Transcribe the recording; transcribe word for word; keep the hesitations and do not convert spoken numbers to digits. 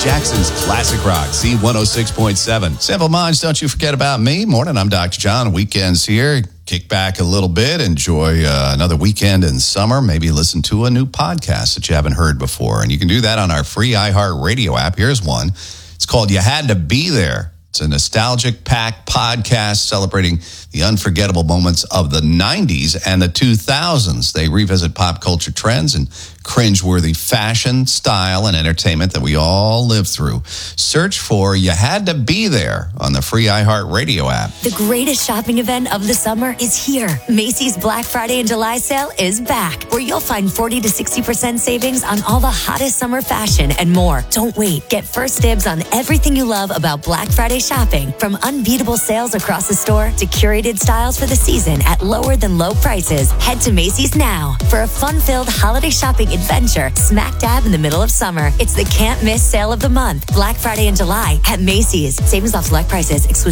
Jackson's Classic Rock, C one oh six point seven. Simple Minds, don't you forget about me. Morning, I'm Doctor John. Weekends here. Kick back a little bit. Enjoy uh, another weekend in summer. Maybe listen to a new podcast that you haven't heard before. And you can do that on our free iHeartRadio app. Here's one. It's called You Had to Be There. It's a nostalgic packed podcast celebrating the unforgettable moments of the nineties and the two thousands. They revisit pop culture trends and cringeworthy fashion, style, and entertainment that we all lived through. Search for You Had to Be There on the free iHeartRadio app. The greatest shopping event of the summer is here. Macy's Black Friday and July sale is back, where you'll find forty to sixty percent savings on all the hottest summer fashion and more. Don't wait. Get first dibs on everything you love about Black Friday shopping, from unbeatable sales across the store to curated styles for the season at lower than low prices. Head to Macy's now for a fun-filled holiday shopping adventure smack dab in the middle of summer. It's the can't miss sale of the month. Black Friday in July at Macy's. Savings off select prices. Exclusive